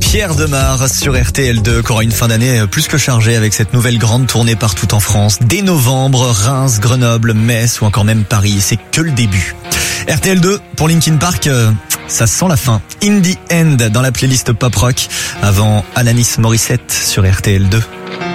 Pierre Demar sur RTL2, qui aura une fin d'année plus que chargée avec cette nouvelle grande tournée partout en France. Dès novembre, Reims, Grenoble, Metz ou encore même Paris. C'est que le début. RTL2 pour Linkin Park, ça sent la fin. In the End dans la playlist pop rock avant Alanis Morissette sur RTL2.